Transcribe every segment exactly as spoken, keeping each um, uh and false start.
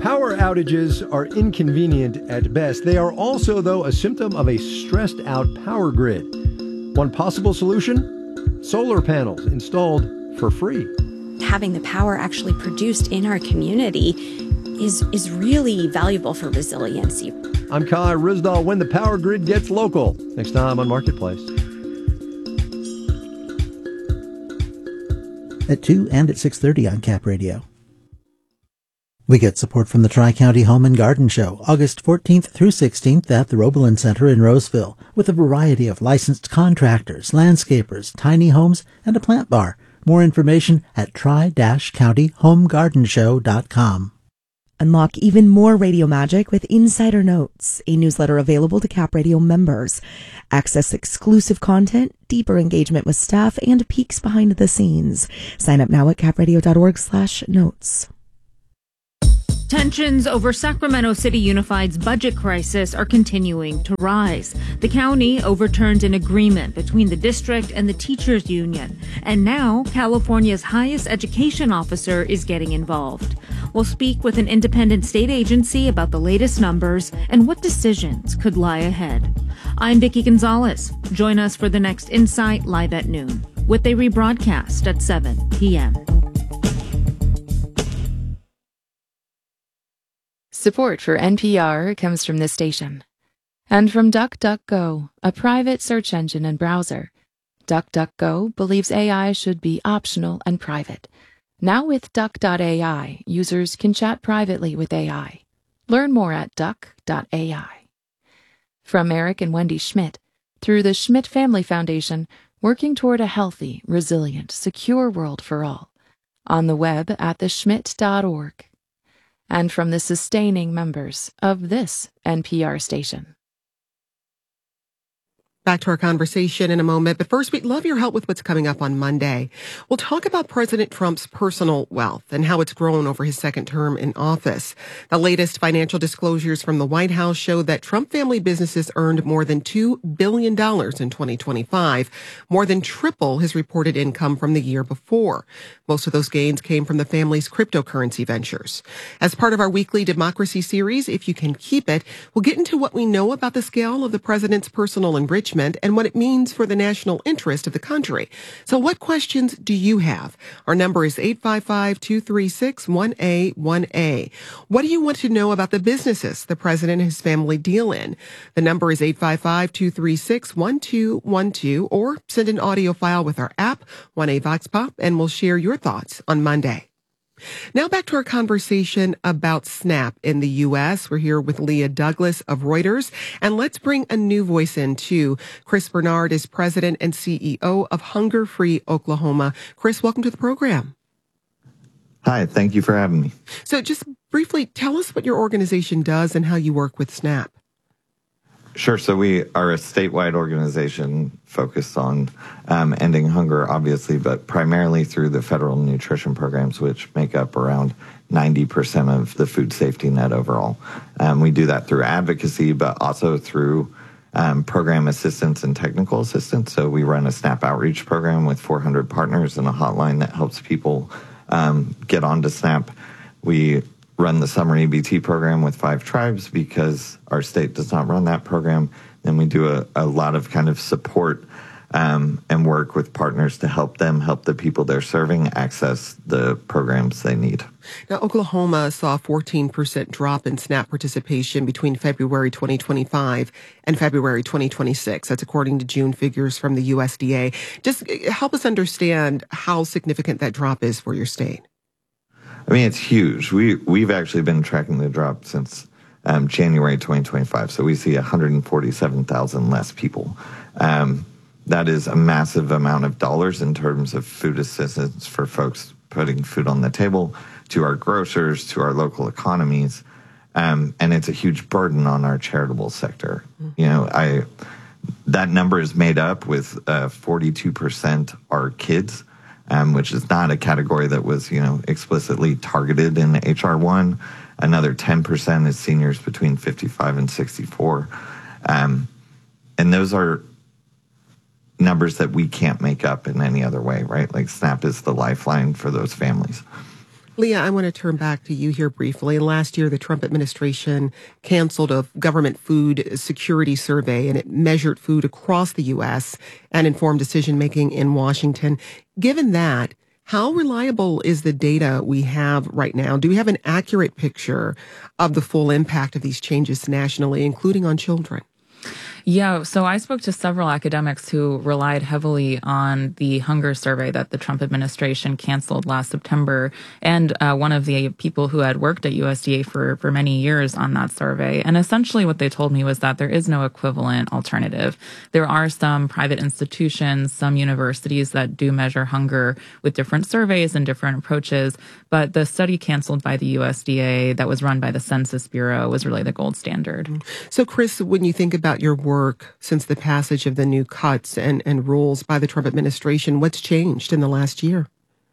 Power outages are inconvenient at best. They are also, though, a symptom of a stressed out power grid. One possible solution? Solar panels installed for free. Having the power actually produced in our community is, is really valuable for resiliency. I'm Kai Ryssdal. When the power grid gets local. Next time on Marketplace. At two and at six thirty on Cap Radio. We get support from the Tri-County Home and Garden Show, August fourteenth through sixteenth at the Roebelin Center in Roseville, with a variety of licensed contractors, landscapers, tiny homes, and a plant bar. More information at tri county home garden show dot com. Unlock even more radio magic with Insider Notes, a newsletter available to Cap Radio members. Access exclusive content, deeper engagement with staff, and peeks behind the scenes. Sign up now at capradio.org slash notes. Tensions over Sacramento City Unified's budget crisis are continuing to rise. The county overturned an agreement between the district and the teachers union. And now California's highest education officer is getting involved. We'll speak with an independent state agency about the latest numbers and what decisions could lie ahead. I'm Vicki Gonzalez. Join us for the next Insight live at noon, with a rebroadcast at seven p.m. Support for N P R comes from this station. And from DuckDuckGo, a private search engine and browser. DuckDuckGo believes A I should be optional and private. Now with Duck dot A I, users can chat privately with A I. Learn more at Duck dot A I. From Eric and Wendy Schmidt, through the Schmidt Family Foundation, working toward a healthy, resilient, secure world for all. On the web at the schmidt dot org. And from the sustaining members of this N P R station. Back to our conversation in a moment, but first, we'd love your help with what's coming up on Monday. We'll talk about President Trump's personal wealth and how it's grown over his second term in office. The latest financial disclosures from the White House show that Trump family businesses earned more than two billion dollars in twenty twenty-five, more than triple his reported income from the year before. Most of those gains came from the family's cryptocurrency ventures. As part of our weekly democracy series, If You Can Keep It, we'll get into what we know about the scale of the president's personal enrichment and what it means for the national interest of the country. So what questions do you have? Our number is eight five five, two three six, one A one A. What do you want to know about the businesses the president and his family deal in? The number is eight five five, two three six, one two one two, or send an audio file with our app, one A Vox Pop, and we'll share your thoughts on Monday. Now back to our conversation about SNAP in the U S. We're here with Leah Douglas of Reuters, and let's bring a new voice in too. Chris Bernard is president and C E O of Hunger Free Oklahoma. Chris, welcome to the program. Hi, thank you for having me. So just briefly, tell us what your organization does and how you work with SNAP. Sure. So we are a statewide organization focused on um, ending hunger, obviously, but primarily through the federal nutrition programs, which make up around ninety percent of the food safety net overall. Um, we do that through advocacy, but also through um, program assistance and technical assistance. So we run a SNAP outreach program with four hundred partners and a hotline that helps people um, get onto SNAP. We run the Summer E B T program with five tribes because our state does not run that program. Then we do a, a lot of kind of support um, and work with partners to help them help the people they're serving access the programs they need. Now, Oklahoma saw a fourteen percent drop in SNAP participation between February twenty twenty-five and February twenty twenty-six. That's according to June figures from the U S D A. Just help us understand how significant that drop is for your state. I mean, it's huge. We, we've actually been tracking the drop since um, January twenty twenty-five, so we see one hundred forty-seven thousand less people. Um, that is a massive amount of dollars in terms of food assistance for folks putting food on the table, to our grocers, to our local economies, um, and it's a huge burden on our charitable sector. Mm-hmm. You know, I that number is made up with uh, forty-two percent are kids. Um, which is not a category that was, you know, explicitly targeted in H R one. Another ten percent is seniors between fifty-five and sixty-four. Um, and those are numbers that we can't make up in any other way, right? Like SNAP is the lifeline for those families. Leah, I want to turn back to you here briefly. Last year, the Trump administration canceled a government food security survey, and it measured food across the U S and informed decision-making in Washington. Given that, how reliable is the data we have right now? Do we have an accurate picture of the full impact of these changes nationally, including on children? Yeah, so I spoke to several academics who relied heavily on the hunger survey that the Trump administration canceled last September, and uh, one of the people who had worked at U S D A for, for many years on that survey. And essentially what they told me was that there is no equivalent alternative. There are some private institutions, some universities that do measure hunger with different surveys and different approaches, but the study canceled by the U S D A that was run by the Census Bureau was really the gold standard. So, Chris, when you think about your work since the passage of the new cuts and, and rules by the Trump administration, what's changed in the last year?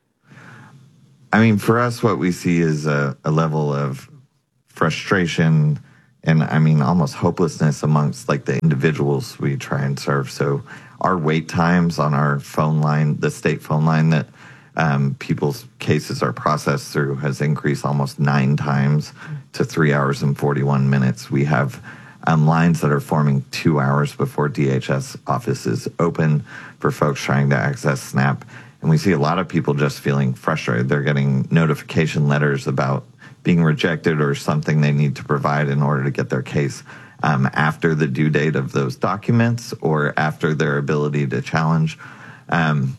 I mean, for us, what we see is a, a level of frustration and, I mean, almost hopelessness amongst like the individuals we try and serve. So our wait times on our phone line, the state phone line that um, people's cases are processed through, has increased almost nine times to three hours and forty-one minutes. We have Um, lines that are forming two hours before D H S offices open for folks trying to access SNAP. And we see a lot of people just feeling frustrated. They're getting notification letters about being rejected or something they need to provide in order to get their case um, after the due date of those documents or after their ability to challenge. Um,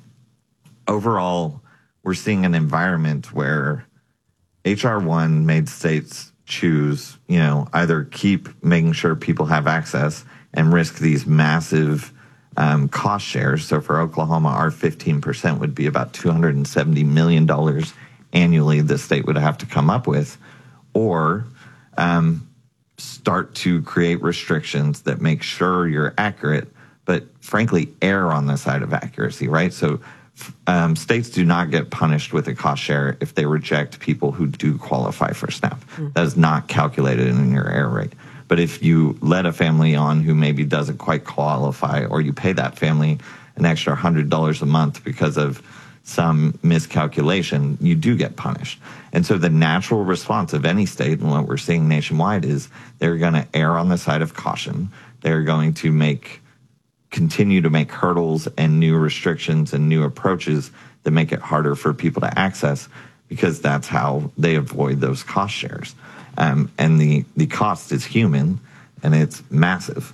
overall, we're seeing an environment where H R one made states choose, you know, either keep making sure people have access and risk these massive um, cost shares. So for Oklahoma, our fifteen percent would be about two hundred seventy million dollars annually the state would have to come up with, or um, start to create restrictions that make sure you're accurate, but frankly, err on the side of accuracy, right? So Um, states do not get punished with a cost share if they reject people who do qualify for SNAP. Mm. That is not calculated in your error rate. But if you let a family on who maybe doesn't quite qualify, or you pay that family an extra one hundred dollars a month because of some miscalculation, you do get punished. And so the natural response of any state, and what we're seeing nationwide, is they're going to err on the side of caution. They're going to make continue to make hurdles and new restrictions and new approaches that make it harder for people to access, because that's how they avoid those cost shares. Um, and the, the cost is human, and it's massive.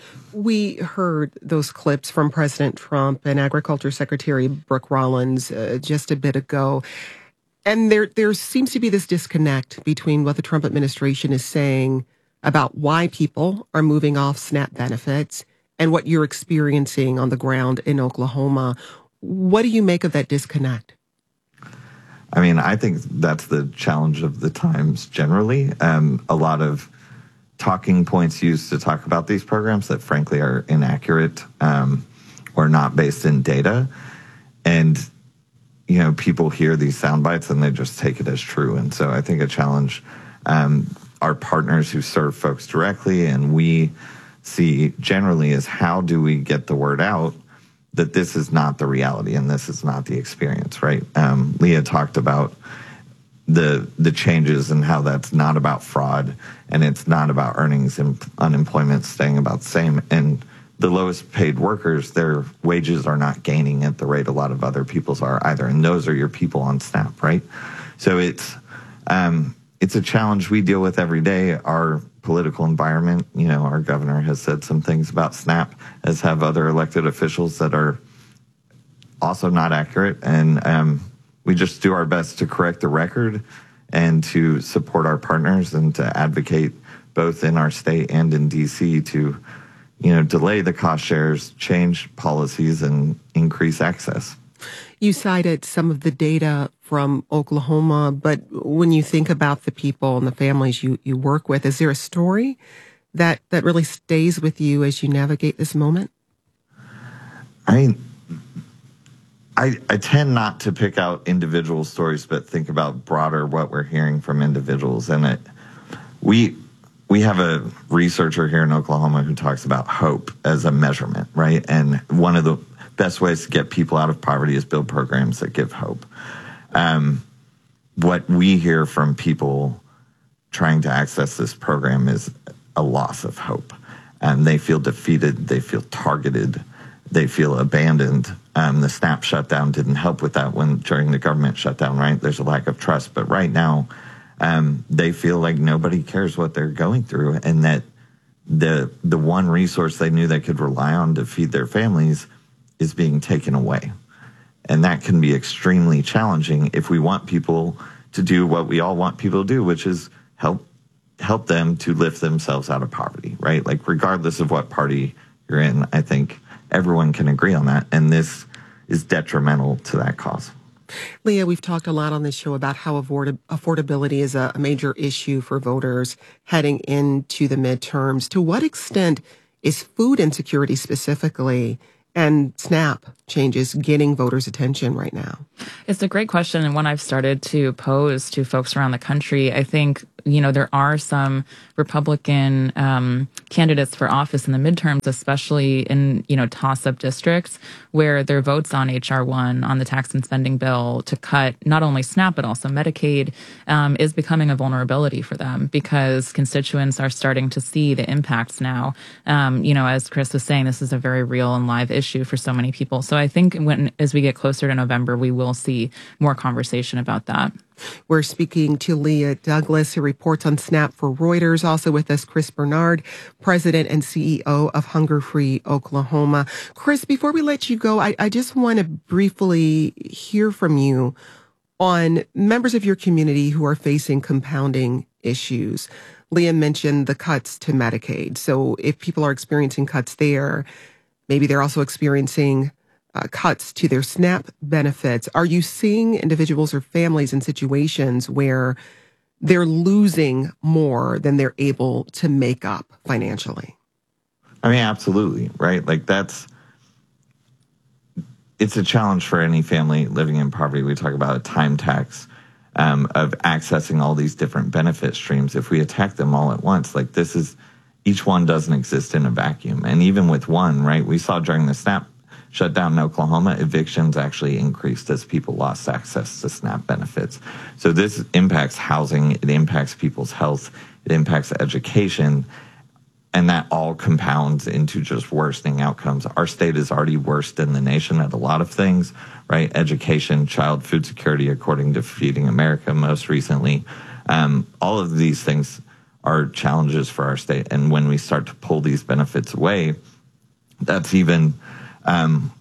We heard those clips from President Trump and Agriculture Secretary Brooke Rollins uh, just a bit ago. And there, there seems to be this disconnect between what the Trump administration is saying about why people are moving off SNAP benefits and what you're experiencing on the ground in Oklahoma. What do you make of that disconnect? I mean, I think that's the challenge of the times generally. Um, a lot of talking points used to talk about these programs that frankly are inaccurate um, or not based in data. And, you know, people hear these sound bites and they just take it as true. And so I think a challenge, um, our partners who serve folks directly and we see generally is how do we get the word out that this is not the reality and this is not the experience, right? Um, Leah talked about the the changes and how that's not about fraud and it's not about earnings and unemployment staying about the same. And the lowest paid workers, their wages are not gaining at the rate a lot of other people's are either. And those are your people on SNAP, right? So it's um, it's a challenge we deal with every day. Our political environment, you know, our governor has said some things about SNAP, as have other elected officials that are also not accurate. And um, we just do our best to correct the record and to support our partners and to advocate both in our state and in D C to, you know, delay the cost shares, change policies, and increase access. You cited some of the data from Oklahoma, but when you think about the people and the families you, you work with, is there a story that, that really stays with you as you navigate this moment? I mean, I, I tend not to pick out individual stories, but think about broader what we're hearing from individuals. And it, we we have a researcher here in Oklahoma who talks about hope as a measurement, right? And one of the best ways to get people out of poverty is build programs that give hope. Um, what we hear from people trying to access this program is a loss of hope. And they feel defeated, they feel targeted, they feel abandoned. Um, the SNAP shutdown didn't help with that when during the government shutdown, right? There's a lack of trust. But right now, um, they feel like nobody cares what they're going through, and that the the one resource they knew they could rely on to feed their families is being taken away. And that can be extremely challenging if we want people to do what we all want people to do, which is help help them to lift themselves out of poverty, right? Like, regardless of what party you're in, I think everyone can agree on that. And this is detrimental to that cause. Leah, we've talked a lot on this show about how afford- affordability is a, a major issue for voters heading into the midterms. To what extent is food insecurity specifically and SNAP changes getting voters' attention right now? It's a great question, and one I've started to pose to folks around the country. I think, you know, there are some Republican um, candidates for office in the midterms, especially in, you know, toss-up districts where their votes on H R one, on the tax and spending bill to cut not only SNAP but also Medicaid um, is becoming a vulnerability for them because constituents are starting to see the impacts now. Um, you know, as Chris was saying, this is a very real and live issue for so many people. So I think when as we get closer to November, we will see more conversation about that. We're speaking to Leah Douglas, who reports on SNAP for Reuters. Also with us, Chris Bernard, President and C E O of Hunger Free Oklahoma. Chris, before we let you go, I, I just want to briefly hear from you on members of your community who are facing compounding issues. Leah mentioned the cuts to Medicaid. So if people are experiencing cuts there, maybe they're also experiencing Uh, cuts to their SNAP benefits. Are you seeing individuals or families in situations where they're losing more than they're able to make up financially? I mean, absolutely, right? Like that's, it's a challenge for any family living in poverty. We talk about a time tax um, of accessing all these different benefit streams. If we attack them all at once, like this is, each one doesn't exist in a vacuum. And even with one, right, we saw during the SNAP shutdown in Oklahoma, evictions actually increased as people lost access to SNAP benefits. So this impacts housing, it impacts people's health, it impacts education, and that all compounds into just worsening outcomes. Our state is already worse than the nation at a lot of things, right? Education, child food security, according to Feeding America most recently. Um, all of these things are challenges for our state. And when we start to pull these benefits away, that's even... Um,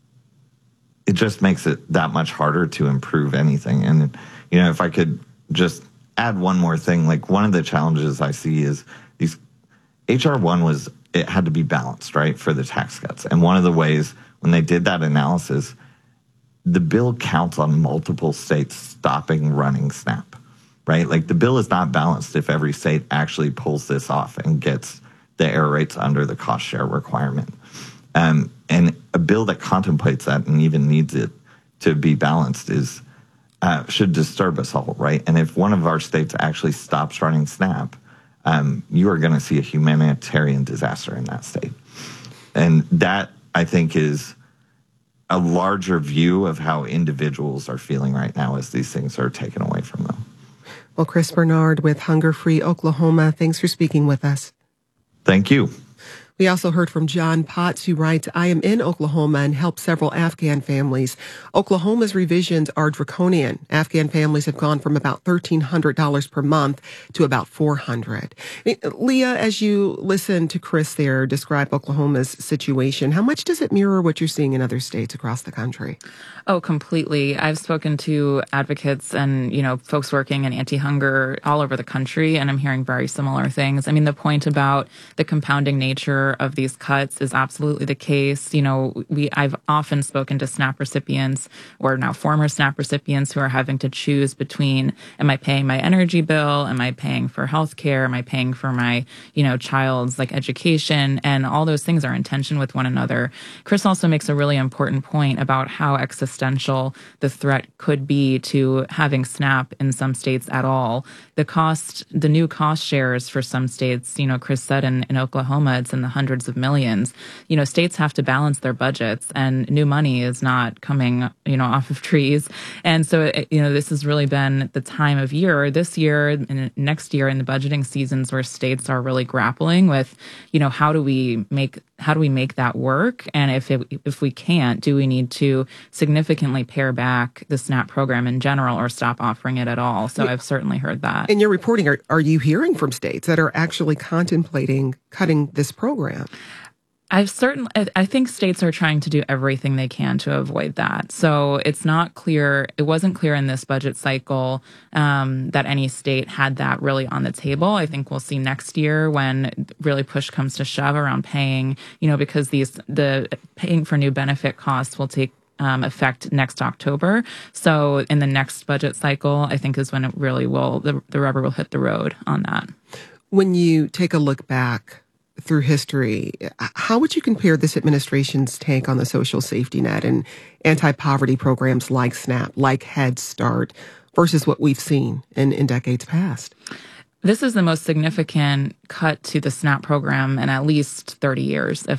it just makes it that much harder to improve anything. And, you know, if I could just add one more thing, like one of the challenges I see is these H R one was, it had to be balanced, right, for the tax cuts. And one of the ways when they did that analysis, the bill counts on multiple states stopping running SNAP, right? Like the bill is not balanced if every state actually pulls this off and gets the error rates under the cost share requirement. Um, and a bill that contemplates that and even needs it to be balanced is uh, should disturb us all, right? And if one of our states actually stops running SNAP, um, you are going to see a humanitarian disaster in that state. And that, I think, is a larger view of how individuals are feeling right now as these things are taken away from them. Well, Chris Bernard with Hunger Free Oklahoma, thanks for speaking with us. Thank you. We also heard from John Potts, who writes, I am in Oklahoma and help several Afghan families. Oklahoma's revisions are draconian. Afghan families have gone from about thirteen hundred dollars per month to about four hundred dollars. Leah, as you listen to Chris there describe Oklahoma's situation, how much does it mirror what you're seeing in other states across the country? Oh, completely. I've spoken to advocates and, you know, folks working in anti-hunger all over the country, and I'm hearing very similar things. I mean, the point about the compounding nature of these cuts is absolutely the case. You know, we I've often spoken to SNAP recipients or now former SNAP recipients who are having to choose between, am I paying my energy bill? Am I paying for healthcare? Am I paying for my, you know, child's like education? And all those things are in tension with one another. Chris also makes a really important point about how existential the threat could be to having SNAP in some states at all. The cost, the new cost shares for some states, you know, Chris said in, in Oklahoma, it's in the hundreds of millions. You know, states have to balance their budgets, and new money is not coming, you know, off of trees. And so, it, you know, this has really been the time of year, this year and next year in the budgeting seasons, where states are really grappling with, you know, how do we make how do we make that work? And if it, if we can't, do we need to significantly pare back the SNAP program in general or stop offering it at all? So yeah. I've certainly heard that. In your reporting, are, are you hearing from states that are actually contemplating cutting this program? I've certainly, I think states are trying to do everything they can to avoid that. So it's not clear, it wasn't clear in this budget cycle um, that any state had that really on the table. I think we'll see next year when really push comes to shove around paying, you know, because these, the paying for new benefit costs will take Um, effect next October. So in the next budget cycle, I think is when it really will, the, the rubber will hit the road on that. When you take a look back through history, how would you compare this administration's take on the social safety net and anti-poverty programs like SNAP, like Head Start, versus what we've seen in, in decades past? This is the most significant cut to the SNAP program in at least thirty years, if